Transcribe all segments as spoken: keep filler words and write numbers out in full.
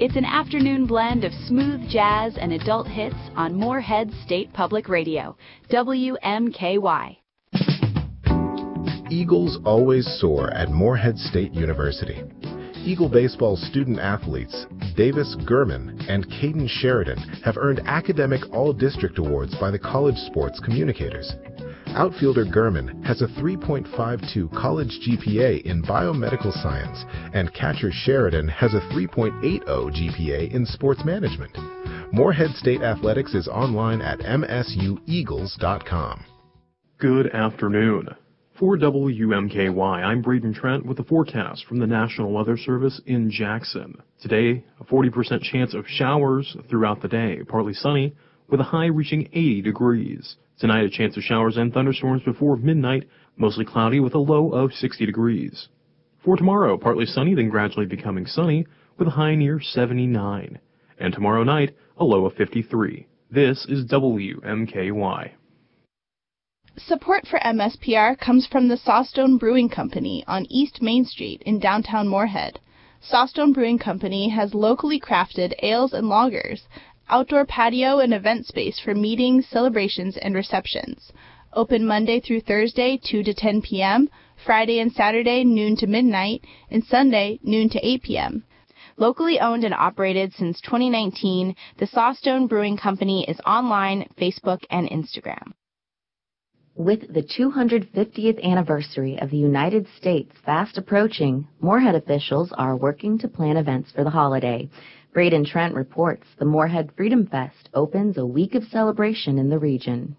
It's an afternoon blend of smooth jazz and adult hits on Moorhead State Public Radio, W M K Y. Eagles always soar at Moorhead State University. Eagle baseball student athletes Davis Gurman and Caden Sheridan have earned academic all-district awards by the College Sports Communicators. Outfielder Gurman has a three point five two college G P A in biomedical science, and catcher Sheridan has a three point eight zero G P A in sports management. Moorhead State Athletics is online at M S U eagles dot com. Good afternoon. For W M K Y, I'm Braden Trent with the forecast from the National Weather Service in Jackson. Today, a forty percent chance of showers throughout the day, partly sunny, with a high reaching eighty degrees. Tonight, a chance of showers and thunderstorms before midnight, mostly cloudy with a low of sixty degrees. For tomorrow, partly sunny, then gradually becoming sunny, with a high near seventy-nine. And tomorrow night, a low of fifty-three. This is W M K Y. Support for M S P R comes from the Sawstone Brewing Company on East Main Street in downtown Moorhead. Sawstone Brewing Company has locally crafted ales and lagers, outdoor patio and event space for meetings, celebrations, and receptions. Open Monday through Thursday, two to ten p.m., Friday and Saturday, noon to midnight, and Sunday, noon to eight p.m. Locally owned and operated since twenty nineteen, the Sawstone Brewing Company is online, Facebook, and Instagram. With the two hundred fiftieth anniversary of the United States fast approaching, Moorhead officials are working to plan events for the holiday. Braden Trent reports the Moorhead Freedom Fest opens a week of celebration in the region.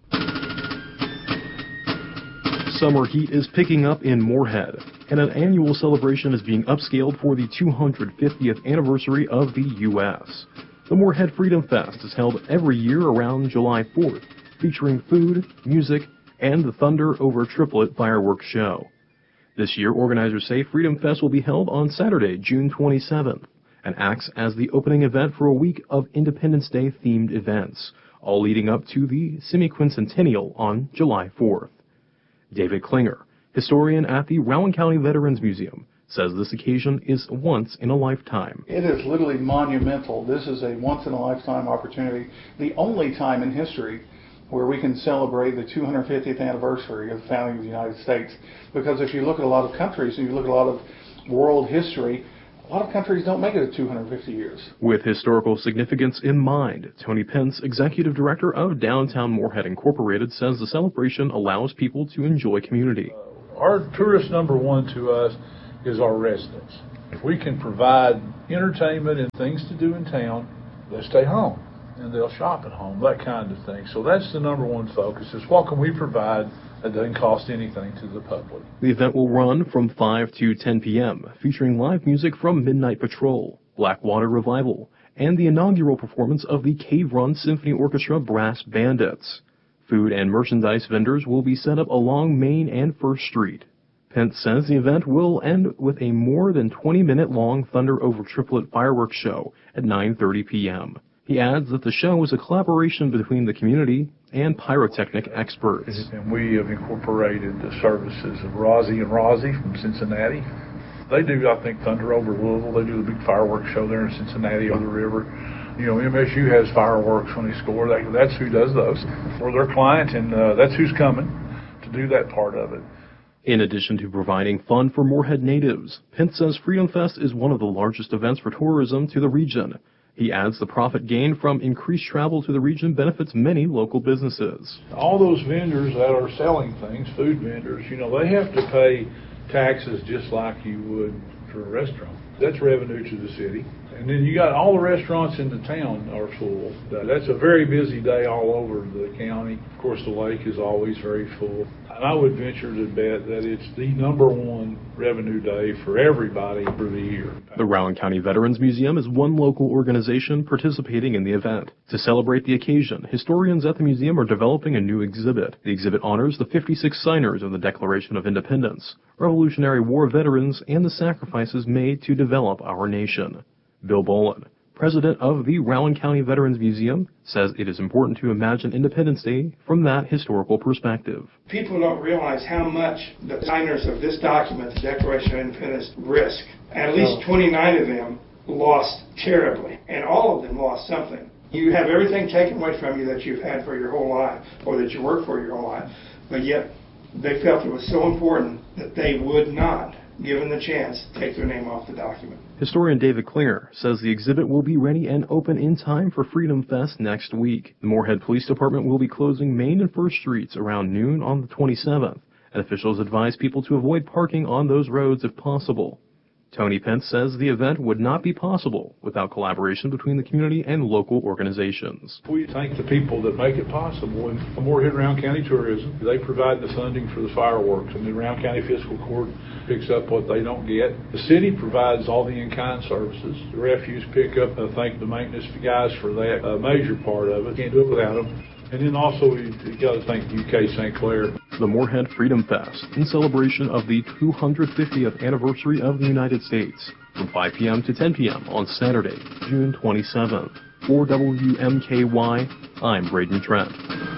Summer heat is picking up in Moorhead, and an annual celebration is being upscaled for the two hundred fiftieth anniversary of the U S The Moorhead Freedom Fest is held every year around July fourth, featuring food, music, and the Thunder Over Triplet fireworks show. This year, organizers say Freedom Fest will be held on Saturday, June twenty-seventh, and acts as the opening event for a week of Independence Day themed events, all leading up to the semi-quincentennial on July fourth. David Klinger, historian at the Rowan County Veterans Museum, says this occasion is once in a lifetime. It is literally monumental. This is a once in a lifetime opportunity, the only time in history where we can celebrate the two hundred fiftieth anniversary of the founding of the United States. Because if you look at a lot of countries and you look at a lot of world history, a lot of countries don't make it to two hundred fifty years. With historical significance in mind, Tony Pence, executive director of Downtown Moorhead Incorporated, says the celebration allows people to enjoy community. Uh, our tourist number one to us is our residents. If we can provide entertainment and things to do in town, they'll stay home and they'll shop at home, that kind of thing. So that's the number one focus, is what can we provide that doesn't cost anything to the public. The event will run from five to ten p.m., featuring live music from Midnight Patrol, Blackwater Revival, and the inaugural performance of the Cave Run Symphony Orchestra Brass Bandits. Food and merchandise vendors will be set up along Main and First Street. Pence says the event will end with a more than twenty-minute long Thunder Over Triplet fireworks show at nine thirty p.m. He adds that the show is a collaboration between the community and pyrotechnic experts. And we have incorporated the services of Rozzy and Rozzy from Cincinnati. They do, I think, Thunder Over Louisville. They do the big fireworks show there in Cincinnati over the river. You know, M S U has fireworks when they score. They, that's who does those. We're their client, and uh, that's who's coming to do that part of it. In addition to providing fun for Moorhead natives, Pence says Freedom Fest is one of the largest events for tourism to the region. He adds the profit gained from increased travel to the region benefits many local businesses. All those vendors that are selling things, food vendors, you know, they have to pay taxes just like you would for a restaurant. That's revenue to the city. And then you got all the restaurants in the town are full. That's a very busy day all over the county. Of course, the lake is always very full. And I would venture to bet that it's the number one revenue day for everybody for the year. The Rowan County Veterans Museum is one local organization participating in the event. To celebrate the occasion, historians at the museum are developing a new exhibit. The exhibit honors the fifty-six signers of the Declaration of Independence, Revolutionary War veterans, and the sacrifices made to develop our nation. Bill Bolin, president of the Rowan County Veterans Museum, says it is important to imagine Independence Day from that historical perspective. People don't realize how much the signers of this document, the Declaration of Independence, risk. At least twenty-nine of them lost terribly, and all of them lost something. You have everything taken away from you that you've had for your whole life, or that you worked for your whole life, but yet they felt it was so important that they would not, given the chance, take their name off the document. Historian David Clear says the exhibit will be ready and open in time for Freedom Fest next week. The Moorhead Police Department will be closing Main and First Streets around noon on the twenty-seventh, and officials advise people to avoid parking on those roads if possible. Tony Pence says the event would not be possible without collaboration between the community and local organizations. We thank the people that make it possible. And Moorhead Round County Tourism, they provide the funding for the fireworks, and the Round County Fiscal Court picks up what they don't get. The city provides all the in-kind services. The refuse pickup, I thank the maintenance guys for that uh, major part of it. Can't do it without them. And then also, you, you got to thank U K Saint Clair. The Moorhead Freedom Fest, in celebration of the two hundred fiftieth anniversary of the United States, from five p.m. to ten p.m. on Saturday, June twenty-seventh. For W M K Y, I'm Braden Trent.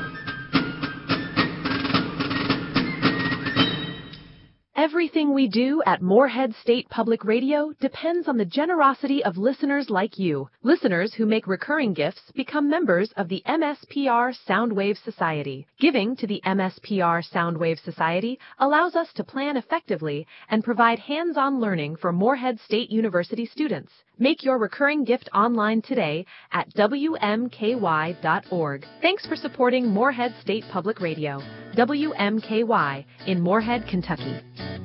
Everything we do at Moorhead State Public Radio depends on the generosity of listeners like you. Listeners who make recurring gifts become members of the M S P R Soundwave Society. Giving to the M S P R Soundwave Society allows us to plan effectively and provide hands-on learning for Moorhead State University students. Make your recurring gift online today at W M K Y dot org. Thanks for supporting Moorhead State Public Radio, W M K Y, in Moorhead, Kentucky.